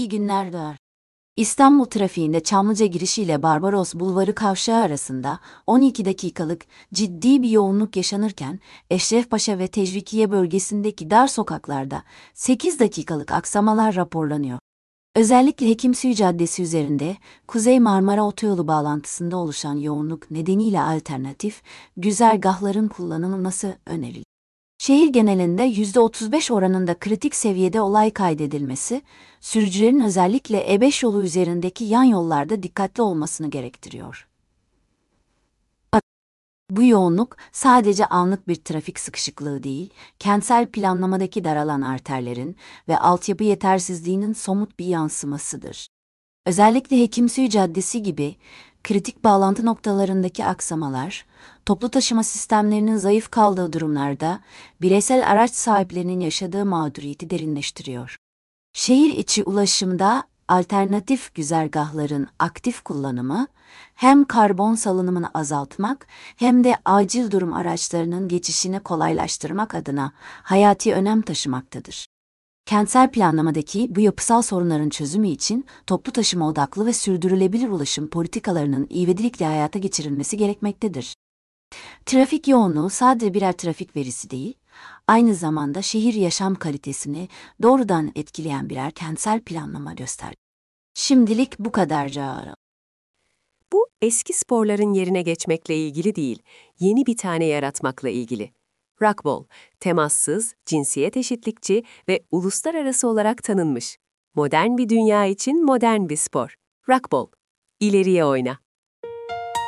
İyi günler. İstanbul trafiğinde Çamlıca girişi ile Barbaros Bulvarı kavşağı arasında 12 dakikalık ciddi bir yoğunluk yaşanırken, Eşrefpaşa ve Tevfikiye bölgesindeki dar sokaklarda 8 dakikalık aksamalar raporlanıyor. Özellikle Hekimsuyu Caddesi üzerinde Kuzey Marmara Otoyolu bağlantısında oluşan yoğunluk nedeniyle alternatif güzergahların kullanılması öneriliyor. Şehir genelinde %35 oranında kritik seviyede olay kaydedilmesi, sürücülerin özellikle E5 yolu üzerindeki yan yollarda dikkatli olmasını gerektiriyor. Bu yoğunluk sadece anlık bir trafik sıkışıklığı değil, kentsel planlamadaki daralan arterlerin ve altyapı yetersizliğinin somut bir yansımasıdır. Özellikle Hekimsuyu Caddesi gibi kritik bağlantı noktalarındaki aksamalar, toplu taşıma sistemlerinin zayıf kaldığı durumlarda bireysel araç sahiplerinin yaşadığı mağduriyeti derinleştiriyor. Şehir içi ulaşımda alternatif güzergahların aktif kullanımı, hem karbon salınımını azaltmak hem de acil durum araçlarının geçişini kolaylaştırmak adına hayati önem taşımaktadır. Kentsel planlamadaki bu yapısal sorunların çözümü için toplu taşıma odaklı ve sürdürülebilir ulaşım politikalarının ivedilikle hayata geçirilmesi gerekmektedir. Trafik yoğunluğu sadece birer trafik verisi değil, aynı zamanda şehir yaşam kalitesini doğrudan etkileyen birer kentsel planlama göstergeçtir. Şimdilik bu kadarca. Bu eski sporların yerine geçmekle ilgili değil, yeni bir tane yaratmakla ilgili. Racquetball, temassız, cinsiyet eşitlikçi ve uluslararası olarak tanınmış. Modern bir dünya için modern bir spor. Racquetball, ileriye oyna.